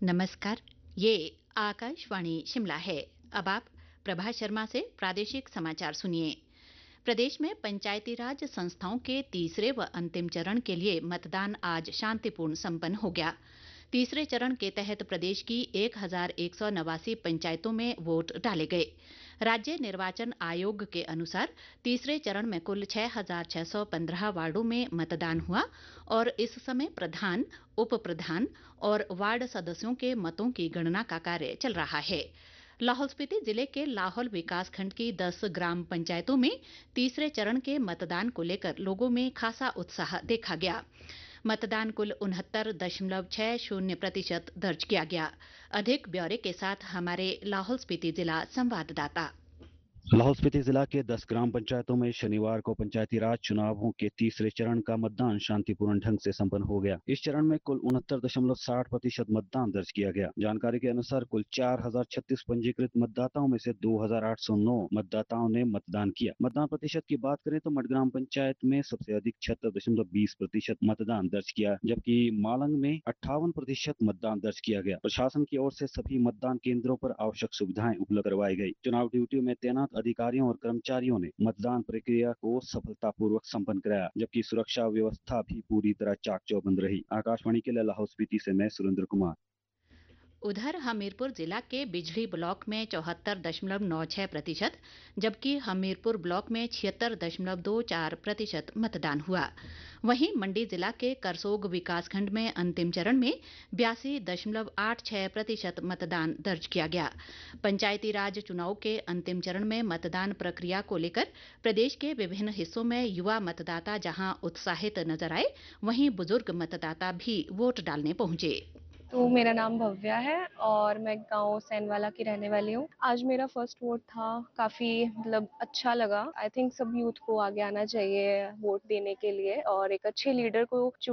नमस्कार। ये आकाशवाणी शिमला है। अब आप प्रभा शर्मा से प्रादेशिक समाचार सुनिए। प्रदेश में पंचायती राज संस्थाओं के तीसरे व अंतिम चरण के लिए मतदान आज शांतिपूर्ण संपन्न हो गया। तीसरे चरण के तहत प्रदेश की 1189 पंचायतों में वोट डाले गए। राज्य निर्वाचन आयोग के अनुसार तीसरे चरण में कुल 6615 वार्डों में मतदान हुआ और इस समय प्रधान, उप प्रधान और वार्ड सदस्यों के मतों की गणना का कार्य चल रहा है। लाहौल स्पीति जिले के लाहौल विकासखंड की 10 ग्राम पंचायतों में तीसरे चरण के मतदान को लेकर लोगों में खासा उत्साह देखा गया। मतदान कुल 69.60% दर्ज किया गया। अधिक ब्यौरे के साथ हमारे लाहौल स्पीति जिला संवाददाता। लाहौल स्पीति जिला के 10 ग्राम पंचायतों में शनिवार को पंचायती राज चुनावों के तीसरे चरण का मतदान शांतिपूर्ण ढंग से संपन्न हो गया। इस चरण में कुल 69.60% मतदान दर्ज किया गया। जानकारी के अनुसार कुल 4036 पंजीकृत मतदाताओं में से 2809 मतदाताओं ने मतदान किया। मतदान प्रतिशत की बात करें तो मडग्राम पंचायत में सबसे अधिक 76.20% मतदान दर्ज किया, जबकि मालंग में 58% मतदान दर्ज किया गया। प्रशासन की ओर से सभी मतदान केंद्रों पर आवश्यक सुविधाएं उपलब्ध करवाई गई। चुनाव ड्यूटियों में तैनात अधिकारियों और कर्मचारियों ने मतदान प्रक्रिया को सफलतापूर्वक संपन्न कराया, जबकि सुरक्षा व्यवस्था भी पूरी तरह चाक चौबंद रही। आकाशवाणी के लिए लाहौल स्पीति से मैं सुरेंद्र कुमार। उधर हमीरपुर जिला के बिजली ब्लॉक में 74.96%, जबकि हमीरपुर ब्लॉक में 76.24% मतदान हुआ। वहीं मंडी जिला के करसोग विकासखंड में अंतिम चरण में 82.86% मतदान दर्ज किया गया। पंचायती राज चुनाव के अंतिम चरण में मतदान प्रक्रिया को लेकर प्रदेश के विभिन्न हिस्सों में युवा मतदाता जहां उत्साहित नजर आए, वहीं बुजुर्ग मतदाता भी वोट डालने पहुंचे। तो मेरा नाम भव्या है और मैं गाँव सैनवाला की रहने वाली हूँ। आज मेरा फर्स्ट वोट था, काफ़ी मतलब अच्छा लगा। आई थिंक सब यूथ को आगे आना चाहिए वोट देने के लिए और एक अच्छे लीडर को